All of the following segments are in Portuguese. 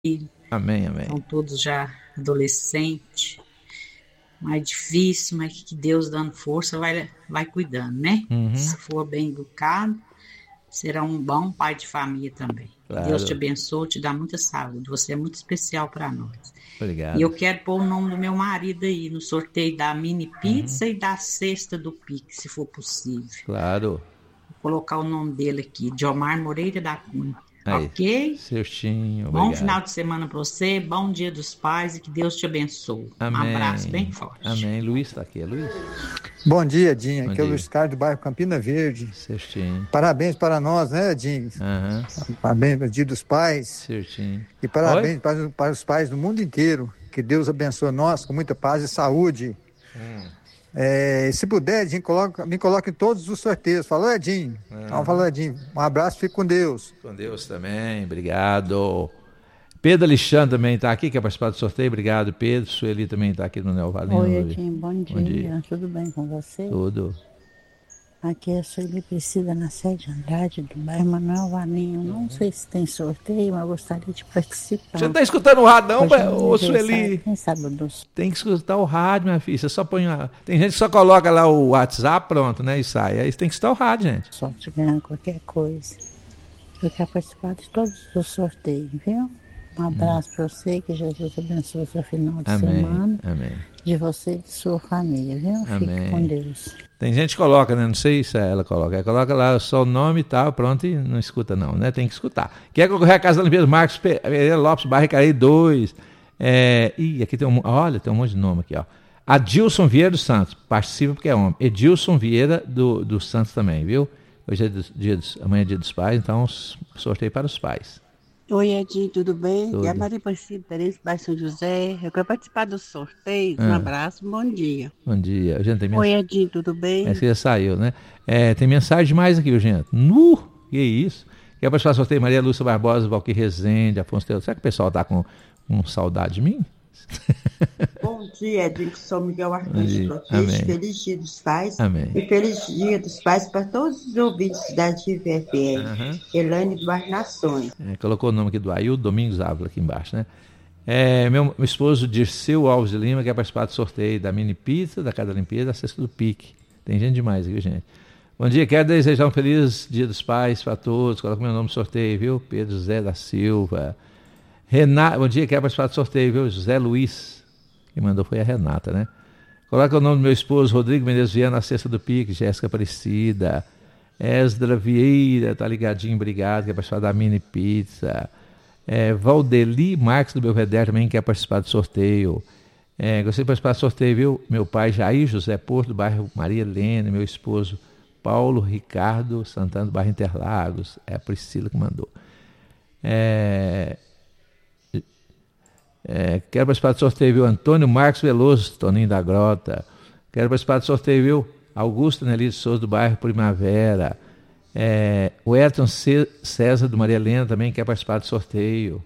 Amém, amém. São todos já adolescentes. Mais difícil, mas que Deus dando força vai cuidando, né? Se for bem educado, será um bom pai de família também. Claro. Deus te abençoe, te dá muita saúde. Você é muito especial para nós. Obrigado. E eu quero pôr o nome do meu marido aí no sorteio da mini pizza e da cesta do Pix, se for possível. Claro. Vou colocar o nome dele aqui, Diomar Moreira da Cunha. Aí, ok? Certinho, Bom obrigado. final de semana para você, bom dia dos pais e que Deus te abençoe. Amém. Um abraço bem forte. Amém. Luiz está aqui, é Luiz? Bom dia, Dinho. Bom Aqui é o dia. Luiz Carlos do bairro Campina Verde. Certinho. Parabéns para nós, né, Dinho? Parabéns para o Dia dos Pais. Certinho. E parabéns para os pais do mundo inteiro. Que Deus abençoe nós com muita paz e saúde. Se puder, Dinho, me coloque em todos os sorteios. Falou, Edinho? Então, falou, Edinho. Um abraço, fique com Deus. Com Deus também, obrigado. Pedro Alexandre também está aqui, quer participar do sorteio, obrigado, Pedro. Sueli também está aqui no Neo Valendo. Oi, Edinho, bom dia. Tudo bem com você? Tudo. Aqui é a Sueli Priscila, na sede Andrade, do bairro Manuel Valinho. Não sei se tem sorteio, mas eu gostaria de participar. Você não está escutando o rádio não, ô Hoje Sueli? Quem sabe dos... Tem que escutar o rádio, minha filha. Você só põe Tem gente que só coloca lá o WhatsApp, pronto, né? E sai. Aí você tem que escutar o rádio, gente. Sorte ganhar qualquer coisa. Eu quero participar de todos os sorteios, viu? Um abraço para você, que Jesus abençoe o seu final de semana. Amém. De você e de sua família, viu? Fique com Deus. Tem gente que coloca, né? Não sei se ela coloca. Ela coloca lá só o nome e tal, pronto, e não escuta não, né? Tem que escutar. Quer concorrer à Casa da Limpeza? Marcos Pereira Lopes, Barricaí 2. Aqui tem tem um monte de nome aqui, ó. Adilson Vieira dos Santos, participa porque é homem. Edilson Vieira dos Santos também, viu? Hoje é amanhã é dia dos pais, então sorteio para os pais. Oi, Edinho, tudo bem? Tudo. É a Maria Aparecida Tereza, bairro São José. Eu quero participar do sorteio. Um abraço, bom dia. Bom dia. Gente, tem Oi, Edinho, tudo bem? Essa já saiu, né? Tem mensagem demais aqui, gente. Que isso? Quer participar do sorteio? Maria Lúcia Barbosa, Valquir Rezende, Afonso Teodoro. Será que o pessoal está com saudade de mim? Bom dia, Edinho, sou Miguel Arcanjo Proteste. Feliz Dia dos Pais. Amém. E feliz Dia dos Pais para todos os ouvintes da GVFM. Elaine do Bairro Nações. Colocou o nome aqui do Ailton Domingos Ávila aqui embaixo, né? Meu esposo Dirceu Alves de Lima quer participar do sorteio da mini pizza, da Casa da Limpeza, da cesta do Pique. Tem gente demais aqui, gente. Bom dia, quero desejar um feliz Dia dos Pais para todos. Coloca meu nome no sorteio, viu? Pedro José da Silva. Renata, bom dia, quero participar do sorteio, viu? José Luiz. Quem mandou foi a Renata, né? Coloca o nome do meu esposo, Rodrigo Menezes Viana, na cesta do Pique, Jéssica Aparecida. Esdra Vieira, tá ligadinho, obrigado, quer participar da mini pizza. Valdeli Marques do Belvedere também quer participar do sorteio. Gostaria de participar do sorteio, viu? Meu pai Jair José Porto, do bairro Maria Helena, meu esposo Paulo Ricardo Santana, do bairro Interlagos. É a Priscila que mandou. Quero participar do sorteio, viu? Antônio Marcos Veloso, Toninho da Grota. Quero participar do sorteio, viu? Augusto Nelly Souza, do bairro Primavera. O Ayrton César, do Maria Helena, também quer participar do sorteio.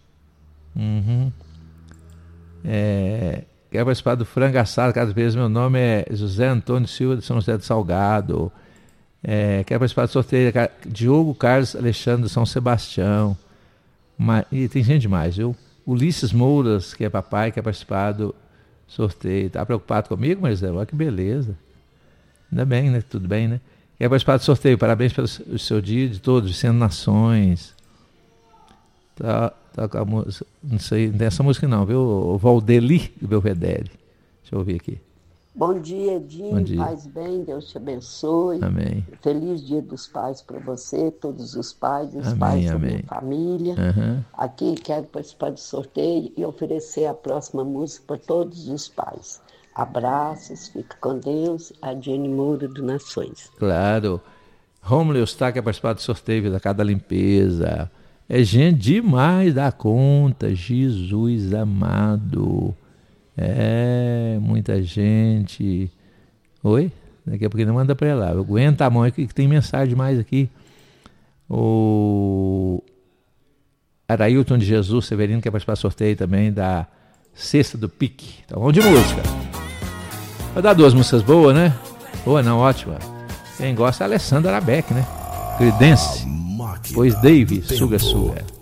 Quero participar do frango assado, cada vez. Meu nome é José Antônio Silva, de São José do Salgado. Quero participar do sorteio. Diogo Carlos Alexandre, de São Sebastião. E tem gente demais, viu? Ulisses Mouras, que é papai, quer participar do sorteio. Tá preocupado comigo, Marcelo? Olha que beleza. Ainda bem, né? Tudo bem, né? Quer participar do sorteio. Parabéns pelo seu dia, de todos, Vicente Nações. Tá com a música. Não sei, não tem essa música não, viu? O Valdeli do Belvedere. Deixa eu ouvir aqui. Bom dia, Edinho. Bom dia. Paz bem, Deus te abençoe. Amém. Feliz Dia dos Pais para você, todos os pais, os Amém, pais da amém. minha família. Aqui quero participar do sorteio e oferecer a próxima música para todos os pais. Abraços, fique com Deus. A Jenny Moura do Nações. Claro. Romulo Eustáquio quer participar do sorteio da Casa da Limpeza. É gente demais da conta, Jesus amado. Muita gente. Oi? Daqui a pouquinho manda para lá. Aguenta a mão aqui que tem mensagem demais aqui. O Arailton de Jesus Severino quer participar do sorteio também da cesta do Pique. Então vamos de música. Vai dar duas músicas boas, né? Boa não, ótima. Quem gosta é a Alessandra Arabeck, né? Credense. Pois Dave, suga.